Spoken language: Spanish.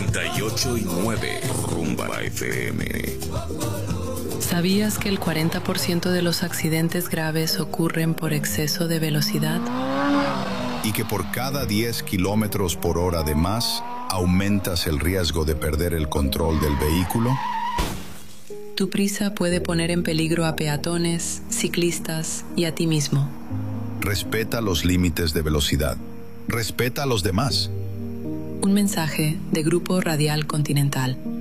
98.9 Rumba FM. ¿Sabías que el 40% de los accidentes graves ocurren por exceso de velocidad? Y que por cada 10 kilómetros por hora de más, aumentas el riesgo de perder el control del vehículo. Tu prisa puede poner en peligro a peatones, ciclistas y a ti mismo. Respeta los límites de velocidad. Respeta a los demás. Un mensaje de Grupo Radial Continental.